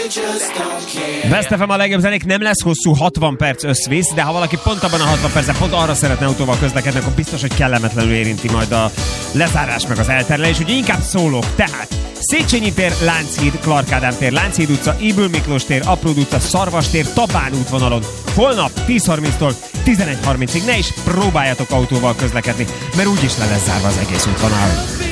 Best FM a legjobb zenék, nem lesz hosszú 60 perc összvisz, de ha valaki pont abban a 60 percben pont arra szeretne autóval közlekedni, akkor biztos, hogy kellemetlenül érinti majd a lezárás meg az elterelés, úgyhogy inkább szólok. Tehát Széchenyi tér, Lánchíd, Clark Ádám tér, Lánchíd utca, Ybl Miklós tér, Apród utca, Szarvas tér, Tabán útvonalon. Holnap 10:30-tól 11:30-ig ne is próbáljatok autóval közlekedni, mert úgyis le lesz zárva az egész útvonal.